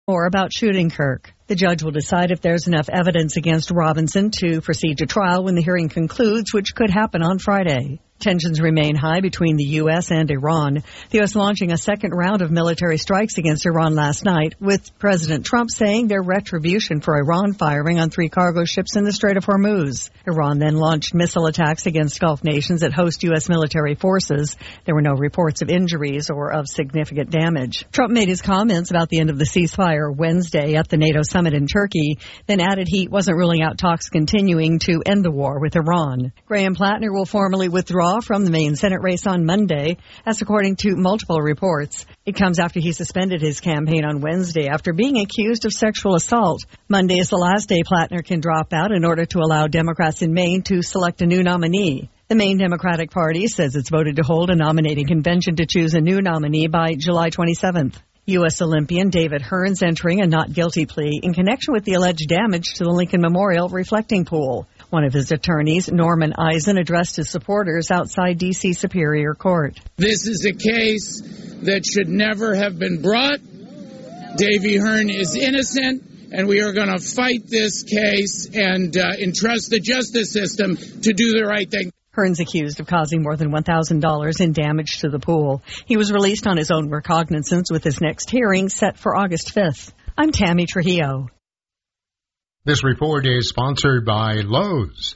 More about shooting Kirk. The judge will decide if there's enough evidence against Robinson to proceed to trial when the hearing concludes, which could happen on Friday. Tensions remain high between the U.S. and Iran. The U.S. launching a second round of military strikes against Iran last night, with President Trump saying they're retribution for Iran firing on 3 cargo ships in the Strait of Hormuz. Iran then launched missile attacks against Gulf nations that host U.S. military forces. There were no reports of injuries or of significant damage. Trump made his comments about the end of the ceasefire Wednesday at the NATO summit in Turkey, then added he wasn't ruling out talks continuing to end the war with Iran. Graham Plattner will formally withdraw from the main Senate race on Monday, as according to multiple reports. It comes after he suspended his campaign on Wednesday after being accused of sexual assault. Monday is the last day Plattner can drop out in order to allow Democrats in Maine to select a new nominee. The Maine Democratic Party says it's voted to hold a nominating convention to choose a new nominee by July 27th. U.S. Olympian David Hearns entering a not guilty plea in connection with the alleged damage to the Lincoln Memorial reflecting pool. One of his attorneys, Norman Eisen, addressed his supporters outside D.C. Superior Court. This is a case that should never have been brought. Davy Hearn is innocent, and we are going to fight this case and entrust the justice system to do the right thing. Hearns accused of causing more than $1,000 in damage to the pool. He was released on his own recognizance with his next hearing set for August 5th. I'm Tammy Trujillo. This report is sponsored by Lowe's.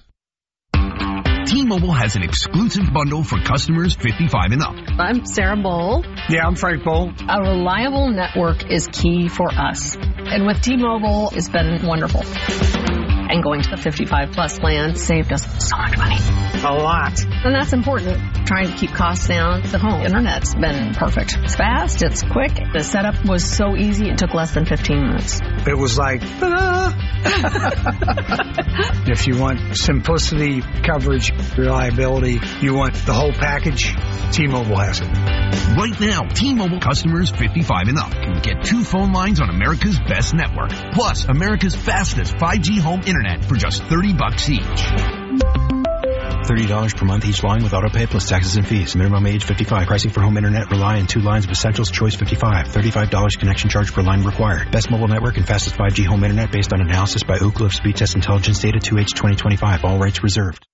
T-Mobile has an exclusive bundle for customers 55 and up. I'm Sarah Bowl. Yeah, I'm Frank Bowl. A reliable network is key for us. And with T-Mobile, it's been wonderful. And going to the 55-plus plan saved us so much money. A lot. And that's important. Trying to keep costs down. The home internet's been perfect. It's fast. It's quick. The setup was so easy. It took less than 15 minutes. It was like, ta-da! If you want simplicity, coverage, reliability, you want the whole package, T-Mobile has it. Right now, T-Mobile customers 55 and up can get 2 phone lines on America's best network, plus America's fastest 5G home internet for just $30 each. $30 per month each line with autopay plus taxes and fees. Minimum age 55. Pricing for home internet rely on 2 lines of essentials. Choice 55. $35 connection charge per line required. Best mobile network and fastest 5G home internet based on analysis by Ookla of Speed Test Intelligence data 2H 2025. All rights reserved.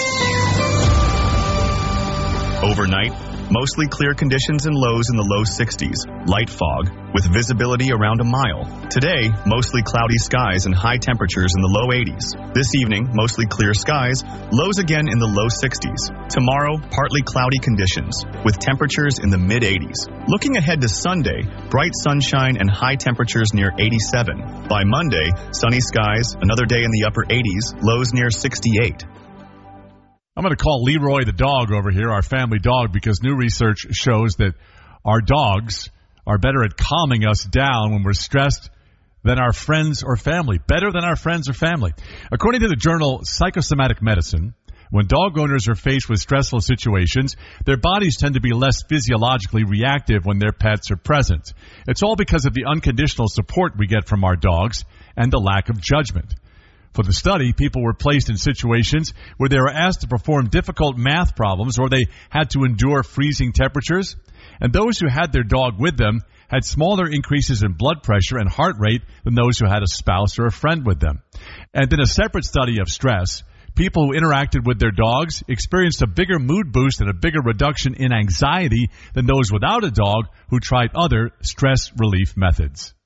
Overnight, mostly clear conditions and lows in the low 60s. Light fog with visibility around a mile. Today, mostly cloudy skies and high temperatures in the low 80s. This evening, mostly clear skies, lows again in the low 60s. Tomorrow, partly cloudy conditions with temperatures in the mid 80s. Looking ahead to Sunday, bright sunshine and high temperatures near 87. By Monday, sunny skies, another day in the upper 80s, lows near 68. I'm going to call Leroy the dog over here, our family dog, because new research shows that our dogs are better at calming us down when we're stressed than our friends or family. Better than our friends or family. According to the journal Psychosomatic Medicine, when dog owners are faced with stressful situations, their bodies tend to be less physiologically reactive when their pets are present. It's all because of the unconditional support we get from our dogs and the lack of judgment. For the study, people were placed in situations where they were asked to perform difficult math problems or they had to endure freezing temperatures. And those who had their dog with them had smaller increases in blood pressure and heart rate than those who had a spouse or a friend with them. And in a separate study of stress, people who interacted with their dogs experienced a bigger mood boost and a bigger reduction in anxiety than those without a dog who tried other stress relief methods.